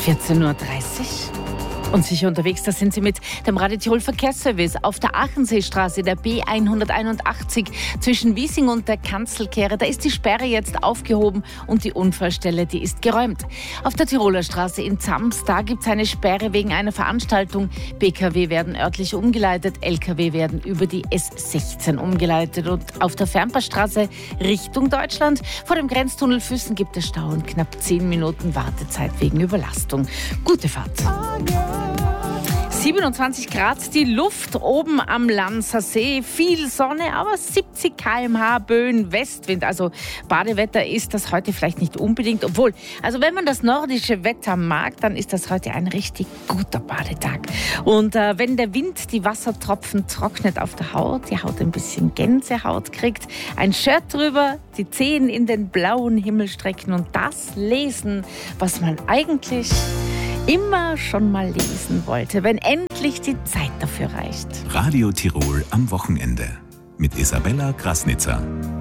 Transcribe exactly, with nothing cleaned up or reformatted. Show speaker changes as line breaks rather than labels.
vierzehn Uhr dreißig. Und sicher unterwegs, da sind Sie mit dem Radio Tirol Verkehrsservice auf der Aachenseestraße, der B hunderteinundachtzig zwischen Wiesing und der Kanzelkehre. Da ist die Sperre jetzt aufgehoben und die Unfallstelle, die ist geräumt. Auf der Tiroler Straße in Zams, da gibt es eine Sperre wegen einer Veranstaltung. B K W werden örtlich umgeleitet, L K W werden über die S sechzehn umgeleitet. Und auf der Fernpassstraße Richtung Deutschland vor dem Grenztunnel Füssen gibt es Stau und knapp zehn Minuten Wartezeit wegen Überlastung. Gute Fahrt. siebenundzwanzig Grad, die Luft oben am Lanzer See, viel Sonne, aber siebzig Kilometer pro Stunde Böen, Westwind. Also Badewetter ist das heute vielleicht nicht unbedingt, obwohl, also wenn man das nordische Wetter mag, dann ist das heute ein richtig guter Badetag. Und äh, wenn der Wind die Wassertropfen trocknet auf der Haut, die Haut ein bisschen Gänsehaut kriegt, ein Shirt drüber, die Zehen in den blauen Himmel strecken und das lesen, was man eigentlich immer schon mal lesen wollte, wenn endlich die Zeit dafür reicht.
Radio Tirol am Wochenende mit Isabella Krasnitzer.